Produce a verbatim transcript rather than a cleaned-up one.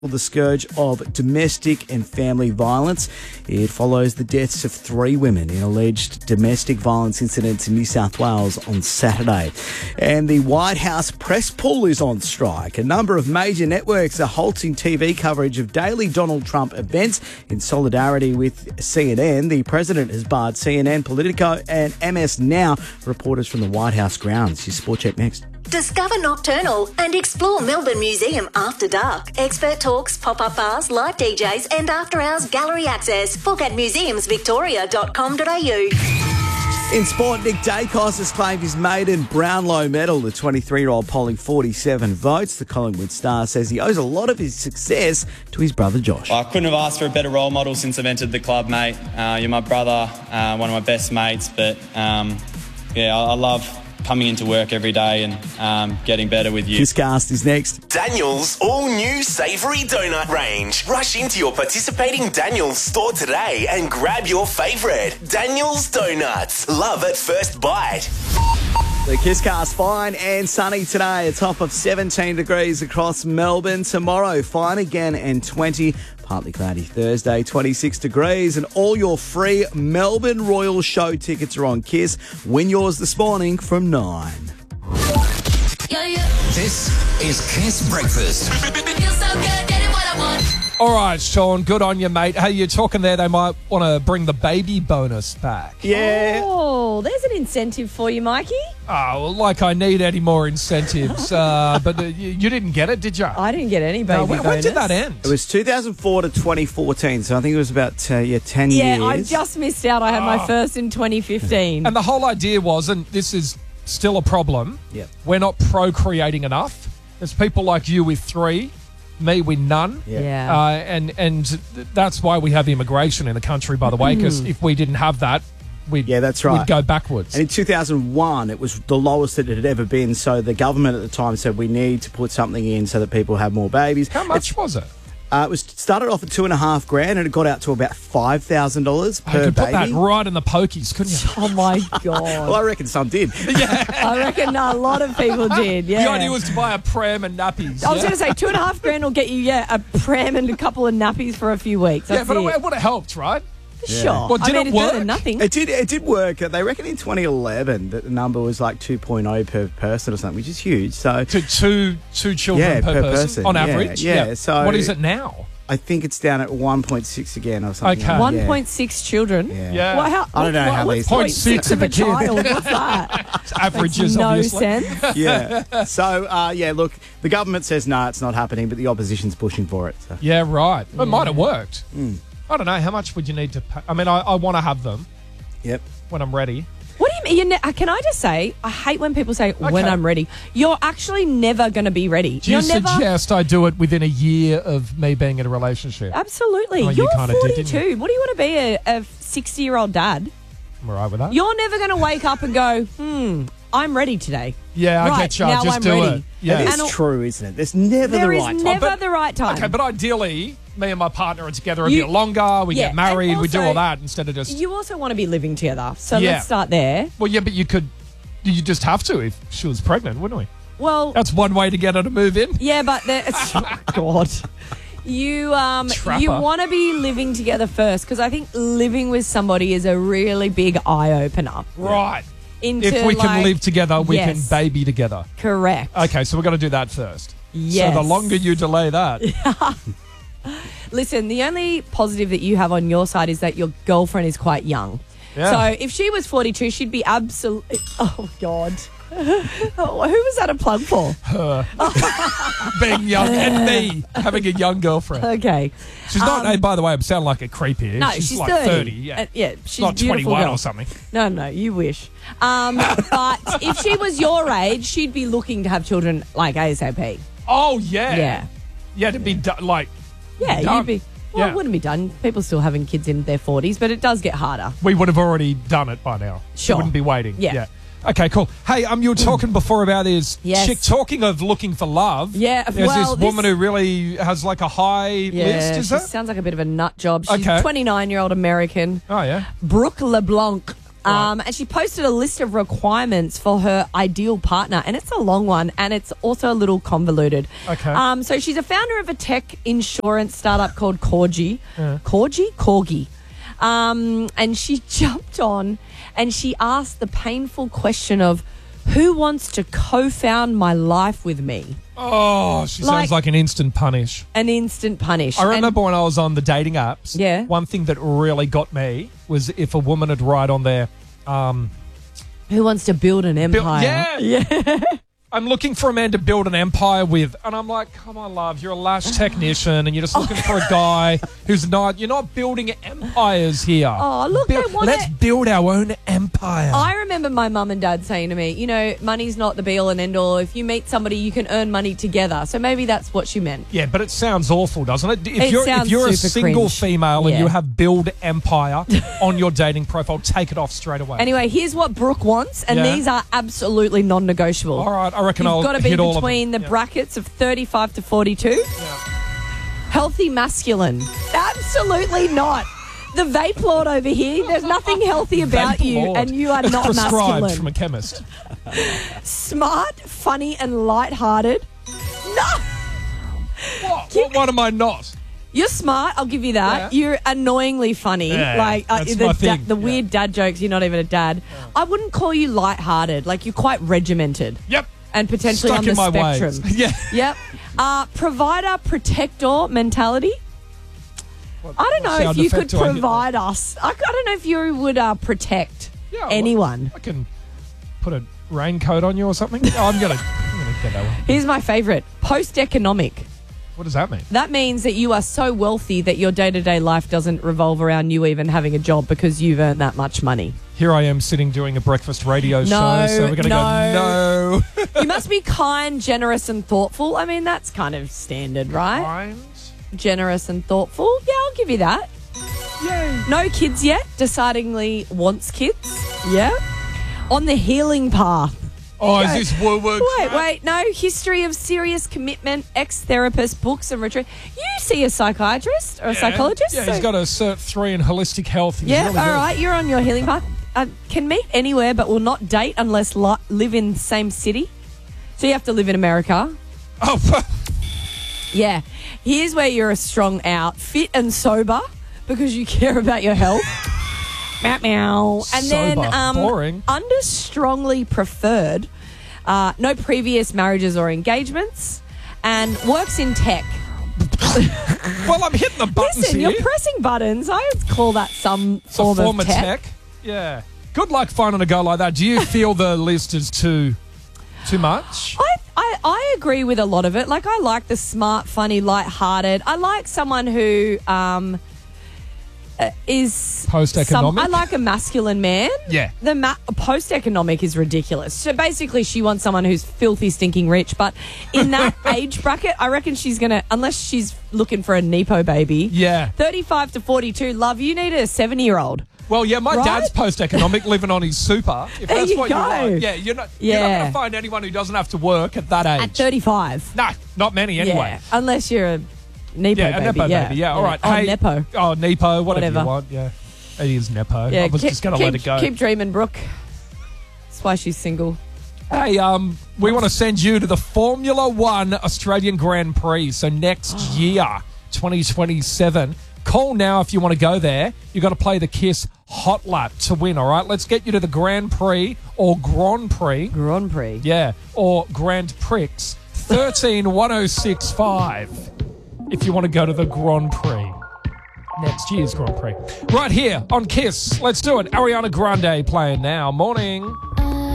The scourge of domestic and family violence. It follows the deaths of three women in alleged domestic violence incidents in New South Wales on Saturday. And the White House press pool is on strike. A number of major networks are halting T V coverage of daily Donald Trump events in solidarity with C N N. The president has barred C N N, Politico and M S Now reporters from the White House grounds. Your Sport Check next. Discover Nocturnal and explore Melbourne Museum after dark. Expert talks, pop-up bars, live D Js and after-hours gallery access. Book at museums victoria dot com dot a u. In sport, Nick Dacos has claimed his maiden Brownlow medal. The twenty-three-year-old polling forty-seven votes. The Collingwood star says he owes a lot of his success to his brother Josh. I couldn't have asked for a better role model since I've entered the club, mate. Uh, you're my brother, uh, one of my best mates, but um, yeah, I, I love coming into work every day and um, getting better with you. This cast is next. Daniel's all-new savoury donut range. Rush into your participating Daniel's store today and grab your favourite. Daniel's Donuts. Love at first bite. The Kisscast, fine and sunny today. A top of seventeen degrees across Melbourne. Tomorrow, fine again and twenty. Partly cloudy Thursday, twenty-six degrees. And all your free Melbourne Royal Show tickets are on Kiss. Win yours this morning from nine. Yeah, yeah. This is Kiss Breakfast. Feels so good, getting what I want. All right, Sean, good on you, mate. Hey, you're talking there, they might want to bring the baby bonus back. Yeah. Oh, there's an incentive for you, Mikey. Oh, well, like I need any more incentives. uh, but uh, you, you didn't get it, did you? I didn't get any baby No, when, bonus. when did that end? It was two thousand four to twenty fourteen, so I think it was about uh, yeah ten Yeah, years. I just missed out. I had my first in twenty fifteen. And the whole idea was, and this is still a problem, Yep. we're not procreating enough. There's people like you with three, me with none. Yeah. Yeah. Uh, and, and th- that's why we have immigration in the country, by the way, because if we didn't have that, we'd, Yeah, that's right. we'd go backwards. And in two thousand one, it was the lowest that it had ever been. So the government at the time said we need to put something in so that people have more babies. How much was it? Uh, it was started off at two and a half grand, and it got out to about five thousand dollars I per could put that baby. right in the pokies, couldn't you? Oh, my Well, God. I reckon some did. I reckon a lot of people did, yeah. The idea was to buy a pram and nappies. I was yeah? going to say, two and a half grand will get you, yeah, a pram and a couple of nappies for a few weeks. Yeah, That's but it, it. it would have helped, right? Sure. Well, did I mean, it it's better work? than nothing. It did. It did work. They reckon in twenty eleven that the number was like two point oh per person or something, which is huge. So To two two children Yeah, per, per person, person, on yeah, average. yeah, so- what is it now? I think it's down at one point six again or something. Okay. like one that. point six children. Yeah. Yeah. Well, how, I don't know what, how what's these- point Point six six of of a a kid. child? What's that? It's averages, Makes no obviously. sense. Yeah. So uh, yeah, look, the government says no, it's not happening, but the opposition's pushing for it. So. Yeah, right. It might have worked. Mm. I don't know. How much would you need to pay? I mean, I, I want to have them Yep. when I'm ready. What do you mean? You're ne- can I just say, I hate when people say, when Okay. I'm ready. You're actually never going to be ready. Do you You're never... suggest I do it within a year of me being in a relationship? Absolutely. Oh, you You're kinda did, forty-two. didn't you? What do you want to be, a, a sixty-year-old dad? I'm all right with that. You're never going to wake up and go, hmm, I'm ready today. yeah, I right, get you. now Just I'm do ready. it. Yeah. It is And al- true, isn't it? There's never There the is right time. never but- the right time. Okay, but ideally, me and my partner are together a You- bit longer. We Yeah, get married. and we do also- all that instead of just. You also want to be living together. So Yeah. let's start there. Well, yeah, but you could. You just have to if she was pregnant, wouldn't we? Well, That's one way to get her to move in. yeah, but there, oh, God. You um Trapper. you want to be living together first because I think living with somebody is a really big eye opener. Right. Into If we can like- live together, we Yes. can baby together. Correct. Okay, so we've got to do that first. Yes. So the longer you delay that, Listen, the only positive that you have on your side is that your girlfriend is quite young. Yeah. So if she was forty-two, she'd be absolutely. Oh God. Oh, who was that a plug for? being young and me having a young girlfriend. Okay. She's not. Um, hey, by the way, I'm sounding like a creep here. No, she's, she's like thirty. thirty. Yeah, Uh, yeah, she's not a beautiful twenty-one girl. or something. No, no, you wish. Um, but if she was your age, she'd be looking to have children like ASAP. Oh yeah, Yeah. yeah. To be done, like Yeah, done. you'd be. Well, Yeah. it wouldn't be done. People still having kids in their forties, but it does get harder. we would have already done it by now. Sure. We wouldn't be waiting. Yeah. Okay, cool. Hey, um, you were talking before about this Yes. chick talking of looking for love. Yeah, There's well, this woman this- who really has like a high Yeah, list, is she it? sounds like a bit of a nut job. She's Okay. a twenty-nine-year-old American, Oh yeah. Brooke LeBlanc. Um, and she posted a list of requirements for her ideal partner, and it's a long one, and it's also a little convoluted. Okay. Um, so she's a founder of a tech insurance startup called Corgi. Yeah. Corgi? Corgi. Um, and she jumped on and she asked the painful question of, who wants to co-found my life with me? Oh, she Like- sounds like an instant punish. An instant punish. I And- remember when I was on the dating apps, Yeah. one thing that really got me was if a woman would write on there, um, who wants to build an build- empire? yeah, yeah. I'm looking for a man to build an empire with. And I'm like, come on, love, you're a lash technician and you're just looking for a guy who's not, you're not building empires here. Oh, look, Build- they want Let's it. build our own empire. I remember my mum and dad saying to me, you know, money's not the be-all and end-all. If you meet somebody, you can earn money together. So maybe that's what she meant. Yeah, but it sounds awful, doesn't it? If It you're sounds if you're a super single cringe. female and Yeah. you have build empire on your dating profile, take it off straight away. Anyway, here's what Brooke wants, and Yeah. these are absolutely non-negotiable. All right, I reckon You've I'll got to be hit all of between the them. Yeah. brackets of thirty-five to forty-two. Healthy masculine. Absolutely not. The vape lord over here, there's nothing healthy about Vape you, Lord. and you are It's not prescribed masculine. from a chemist. Smart, funny, and light-hearted. No! What? What one am I not? You're smart, I'll give you that. Yeah. You're annoyingly funny. Yeah, like uh, that's the, my da- thing. the Yeah. weird dad jokes, you're not even a dad. I wouldn't call you light-hearted. Like, you're quite regimented. Yep. And potentially Stuck on the in my spectrum. ways. Yeah. Yep. Uh, provider protector mentality. What- I don't what know sound if you effect could do I hit provide us. I, I don't know if you would uh, protect there? Yeah, well, anyone. I can put a raincoat on you or something. Oh, I'm gonna, I'm gonna get that one. Here's my favourite. Post-economic. What does that mean? That means that you are so wealthy that your day-to-day life doesn't revolve around you even having a job because you've earned that much money. Here I am sitting doing a breakfast radio No, show, so we're gonna no. go no. You must be kind, generous and thoughtful. I mean, that's kind of standard, right? Kind. Generous and thoughtful. Yeah, I'll give you that. Yay. No kids yet. Decidingly wants kids. Yeah. On the healing path. Oh, is this woo woo? Wait, wait. No. History of serious commitment, ex-therapist, books and retreat. You see a psychiatrist or a psychologist? Yeah, so- he's got a cert three in holistic health. He's Yeah, really all good. right. You're on your healing path. Uh, can meet anywhere but will not date unless li- live in the same city. So you have to live in America. Oh, Yeah. Here's where you're a strong out, fit and sober because you care about your health. Meow, meow. And then Sober. um, Boring. under strongly preferred, uh, no previous marriages or engagements, and works in tech. well, I'm hitting the buttons Listen, here. you're pressing buttons. I would call that some It's a form, form of of tech. tech. Yeah. Good luck finding a girl like that. Do you feel the list is too too much? I, I, I agree with a lot of it. Like, I like the smart, funny, light-hearted. I like someone who um, uh, is... Post-economic? some- I like a masculine man. Yeah. The ma- post-economic is ridiculous. So basically, she wants someone who's filthy, stinking rich. But in that age bracket, I reckon she's going to... Unless she's looking for a Nepo baby. Yeah. thirty-five to forty-two, love, you need a seventy-year-old. Well, yeah, my Right? dad's post-economic, living on his super. If There that's you what go. you want. Yeah, you're not, you're not Yeah. going to find anyone who doesn't have to work at that age. At thirty-five. No, not many anyway. Yeah. Unless you're a Nepo Yeah, baby. a Nepo yeah. baby. Yeah, all right. Oh, Hey, Nepo. Oh, Nepo, whatever, Whatever. you want. Yeah, it is Nepo. Yeah, I was keep, just going to keep, let it go. Keep dreaming, Brooke. That's why she's single. Hey, um, we want to send you to the Formula One Australian Grand Prix. So next year, twenty twenty-seven. Call now if you want to go there. You've got to play the KISS Hot Lap to win, all right? Let's get you to the Grand Prix or Grand Prix. Grand Prix. Yeah, or Grand Prix. thirteen one oh six five if you want to go to the Grand Prix. Next year's Grand Prix. Right here on KISS. Let's do it. Ariana Grande playing now. Morning.